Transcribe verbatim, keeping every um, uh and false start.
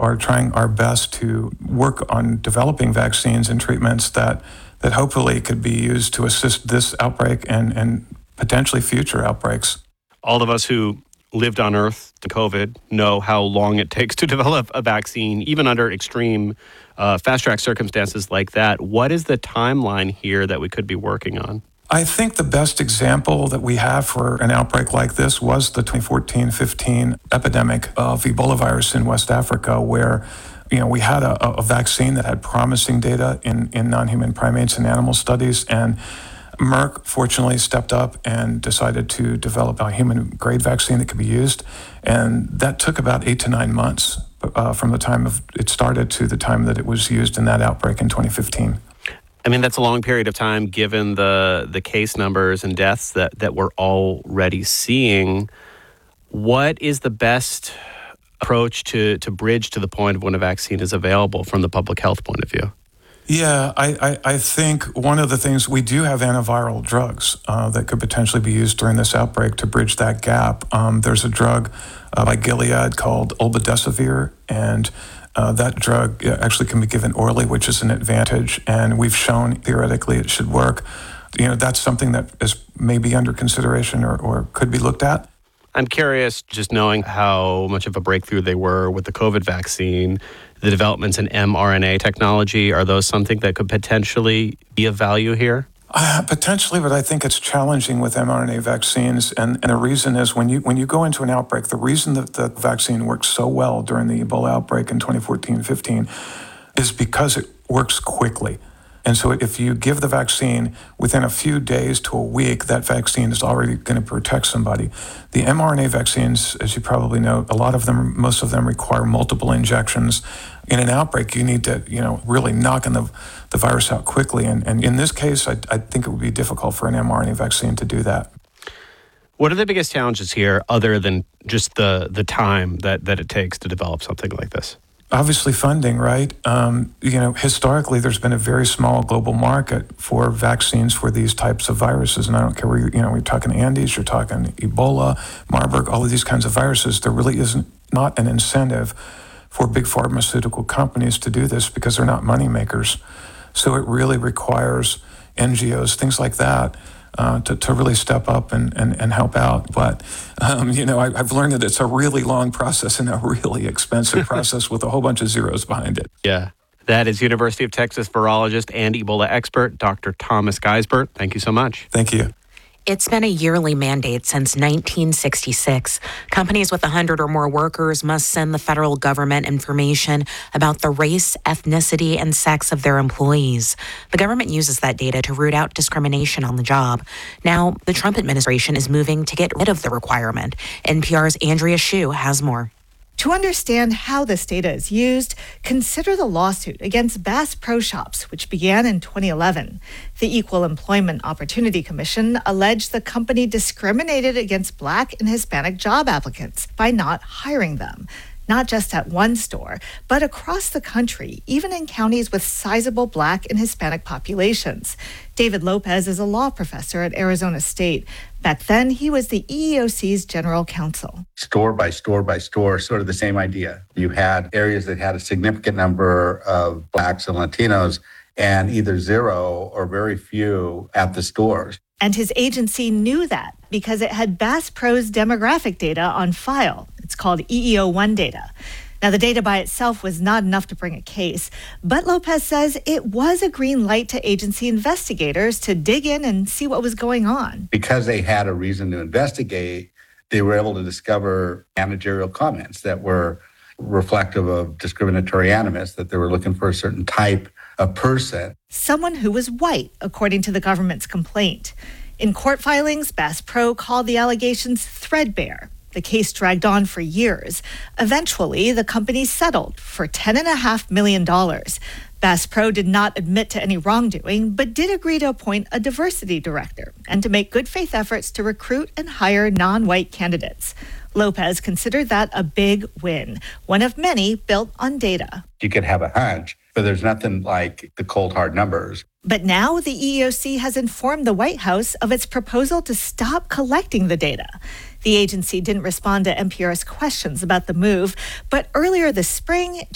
are trying our best to work on developing vaccines and treatments that, that hopefully could be used to assist this outbreak and, and potentially future outbreaks. All of us who lived on Earth to COVID know how long it takes to develop a vaccine, even under extreme uh, fast-track circumstances like that. What is the timeline here that we could be working on? I think the best example that we have for an outbreak like this was the twenty fourteen fifteen epidemic of Ebola virus in West Africa, where you know we had a, a vaccine that had promising data in, in non-human primates and animal studies, and Merck fortunately stepped up and decided to develop a human-grade vaccine that could be used, and that took about eight to nine months uh, from the time of it started to the time that it was used in that outbreak in twenty fifteen. I mean, that's a long period of time given the the case numbers and deaths that, that we're already seeing. What is the best approach to, to bridge to the point of when a vaccine is available from the public health point of view? Yeah, I, I, I think one of the things, we do have antiviral drugs uh, that could potentially be used during this outbreak to bridge that gap. Um, there's a drug uh, by Gilead called Olbadesivir, and Uh, that drug actually can be given orally, which is an advantage, and we've shown theoretically it should work. You know, that's something that is maybe under consideration or, or could be looked at. I'm curious, just knowing how much of a breakthrough they were with the COVID vaccine, the developments in mRNA technology, are those something that could potentially be of value here? Uh, potentially, but I think it's challenging with mRNA vaccines, and, and the reason is when you when you go into an outbreak, the reason that the vaccine worked so well during the Ebola outbreak in twenty fourteen fifteen is because it works quickly. And so if you give the vaccine within a few days to a week, that vaccine is already going to protect somebody. The mRNA vaccines, as you probably know, a lot of them, most of them require multiple injections. In an outbreak, you need to, you know, really knock the, the virus out quickly. And, and in this case, I, I think it would be difficult for an mRNA vaccine to do that. What are the biggest challenges here other than just the, the time that, that it takes to develop something like this? Obviously funding, right? Um, you know, historically, there's been a very small global market for vaccines for these types of viruses. And I don't care where, you, you know, we're talking Andes, you're talking Ebola, Marburg, all of these kinds of viruses. There really isn't not an incentive for big pharmaceutical companies to do this because they're not money makers. So it really requires N G Os, things like that, Uh, to, to really step up and, and, and help out. But, um, you know, I, I've learned that it's a really long process and a really expensive process with a whole bunch of zeros behind it. Yeah. That is University of Texas virologist and Ebola expert, Doctor Thomas Geisbert. Thank you so much. Thank you. It's been a yearly mandate since nineteen sixty-six. Companies with one hundred or more workers must send the federal government information about the race, ethnicity, and sex of their employees. The government uses that data to root out discrimination on the job. Now, the Trump administration is moving to get rid of the requirement. N P R's Andrea Hsu has more. To understand how this data is used, consider the lawsuit against Bass Pro Shops, which began in twenty eleven. The Equal Employment Opportunity Commission alleged the company discriminated against Black and Hispanic job applicants by not hiring them, not just at one store, but across the country, even in counties with sizable Black and Hispanic populations. David Lopez is a law professor at Arizona State. Back then, he was the E E O C's general counsel. Store by store by store, sort of the same idea. You had areas that had a significant number of Blacks and Latinos, and either zero or very few at the stores. And his agency knew that because it had Bass Pro's demographic data on file. It's called E E O one data. Now, the data by itself was not enough to bring a case, but Lopez says it was a green light to agency investigators to dig in and see what was going on. Because they had a reason to investigate, they were able to discover managerial comments that were reflective of discriminatory animus, that they were looking for a certain type of person. Someone who was white, according to the government's complaint. In court filings, Bass Pro called the allegations threadbare. The case dragged on for years. Eventually, the company settled for ten point five million dollars. Bass Pro did not admit to any wrongdoing, but did agree to appoint a diversity director and to make good faith efforts to recruit and hire non-white candidates. Lopez considered that a big win, one of many built on data. You could have a hunch, but there's nothing like the cold hard numbers. But now the E E O C has informed the White House of its proposal to stop collecting the data. The agency didn't respond to N P R's questions about the move, but earlier this spring,